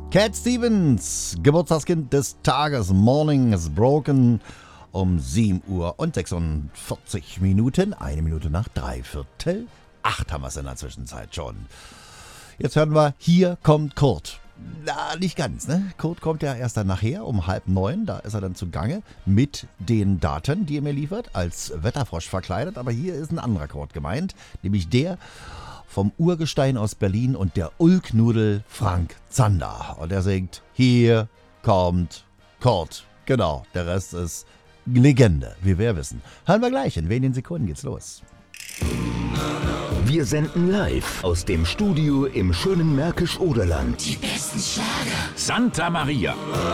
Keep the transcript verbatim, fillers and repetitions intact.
Cat Stevens, Geburtstagskind des Tages, Morning is Broken, um sieben Uhr und sechsundvierzig Minuten, eine Minute nach drei Viertel acht haben wir es in der Zwischenzeit schon. Jetzt hören wir, hier kommt Kurt. Na, nicht ganz, ne? Kurt kommt ja erst dann nachher um halb neun, da ist er dann zugange mit den Daten, die er mir liefert, als Wetterfrosch verkleidet, aber hier ist ein anderer Kurt gemeint, nämlich der vom Urgestein aus Berlin und der Ulknudel Frank Zander. Und er singt, hier kommt Kurt. Genau, der Rest ist Legende, wie wir wissen. Hören wir gleich, in wenigen Sekunden geht's los. Wir senden live aus dem Studio im schönen Märkisch-Oderland. Die besten Schlager. Santa Maria.